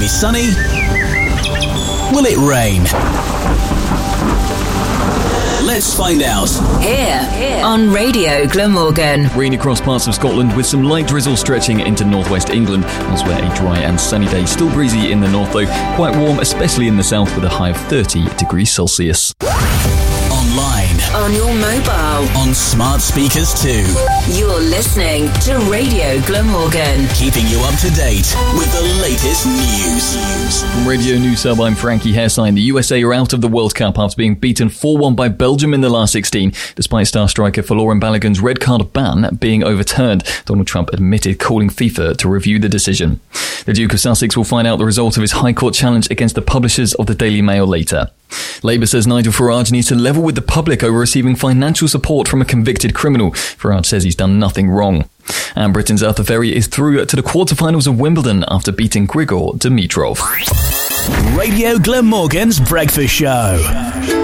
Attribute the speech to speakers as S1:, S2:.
S1: be sunny? Will it rain? Let's find out.
S2: Here on Radio Glamorgan.
S3: Rain across parts of Scotland with some light drizzle stretching into northwest England. Elsewhere, a dry and sunny day. Still breezy in the north though. Quite warm, especially in the south, with a high of 30 degrees Celsius.
S1: Online.
S2: On your mobile.
S1: On smart speakers too.
S2: You're listening to Radio Glamorgan.
S1: Keeping you up to date with the latest news.
S3: From Radio News Hub, I'm Frankie Hairsign. The USA are out of the World Cup after being beaten 4-1 by Belgium in the last 16, despite star striker Folarin Balogun's red card ban being overturned. Donald Trump admitted calling FIFA to review the decision. The Duke of Sussex will find out the result of his High Court challenge against the publishers of the Daily Mail later. Labour says Nigel Farage needs to level with the public over receiving financial support from a convicted criminal. Farage says he's done nothing wrong. And Britain's Arthur Ferry is through to the quarterfinals of Wimbledon after beating Grigor Dimitrov.
S1: Radio Glamorgan's Breakfast Show.